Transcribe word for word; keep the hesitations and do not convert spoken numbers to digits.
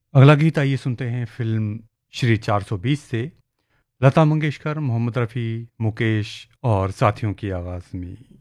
अगला गीत आइए सुनते हैं फिल्म श्री चार सौ बीस से लता मंगेशकर, मोहम्मद रफ़ी, मुकेश और साथियों की आवाज़ में।